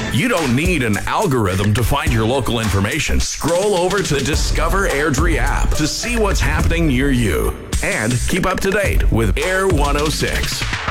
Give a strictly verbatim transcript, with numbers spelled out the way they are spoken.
You don't need an algorithm to find your local information. Scroll over to the Discover Airdrie app to see what's happening near you. And keep up to date with Air one oh six.